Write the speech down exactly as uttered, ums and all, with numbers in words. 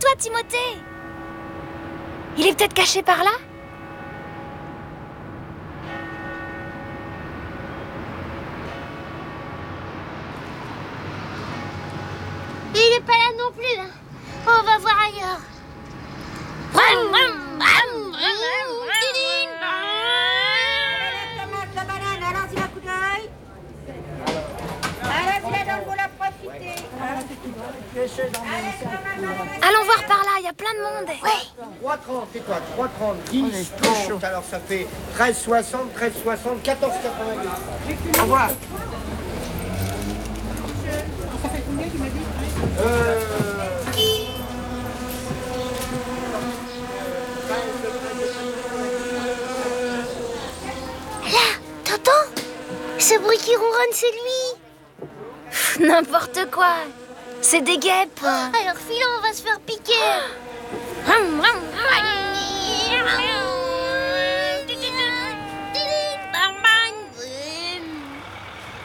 toi, Timothée. Il est peut-être caché par là? Il est pas là non plus. Hein. On va voir ailleurs. La banane, allons-y un coup d'œil. Allons-y donc pour la profiter. Allons voir par là, il y a plein de monde. Oui. trois trente, c'est quoi? trois trente, dix, trente, alors ça fait treize soixante, treize soixante, quatorze quatre-vingt-dix. Au revoir. Euh... Là, t'entends? Ce bruit qui ronronne, c'est lui. N'importe quoi. C'est des guêpes. Alors filons, on va se faire piquer. Hum, hum, hum.